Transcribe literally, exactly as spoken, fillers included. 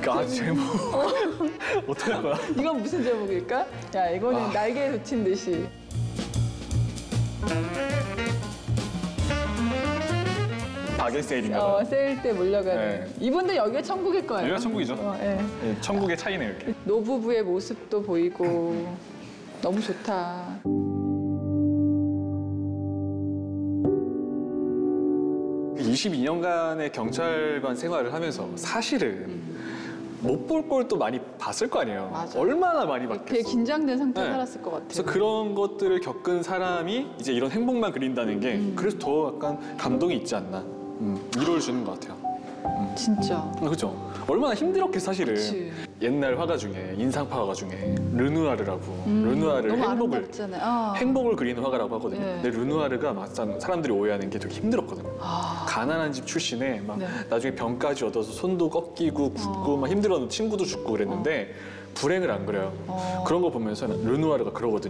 아, 제목. 어떡할 거야? 이건 무슨 제목일까? 야, 이거는 아. 날개에 돋친 듯이. 박의 세일인가 어, 봐. 세일 때 몰려가는. 네. 이분도 여기가 천국일 거예요. 여기가 천국이죠. 어, 예. 예, 천국의 차이네 이렇게. 노부부의 모습도 보이고 너무 좋다. 이십이 년간의 경찰관 생활을 하면서 사실은 못 볼 걸 또 많이 봤을 거 아니에요. 맞아. 얼마나 많이 되게 봤겠어. 긴장된 상태로 네. 살았을 것 같아요. 그래서 그런 것들을 겪은 사람이 이제 이런 행복만 그린다는 게 그래서 더 약간 감동이 있지 않나. 음, 위로를 주는 것 같아요. 진짜. 그렇죠. 얼마나 힘들었겠어 사실은. 그치. 옛날 화가 중에 인상파 화가 중에 르누아르라고 음, 르누아르를 너무 행복을 아름답잖아요. 아. 행복을 그리는 화가라고 하거든요. 네. 근데 르누아르가 막상 사람들이 오해하는 게 되게 힘들었거든요. 아. 가난한 집 출신에 막 네. 나중에 병까지 얻어서 손도 꺾이고 붓고 어. 막 힘들었는데 친구도 죽고 그랬는데 불행을 안 그려요. 어. 그런 거 보면서 르누아르가 그러거든요.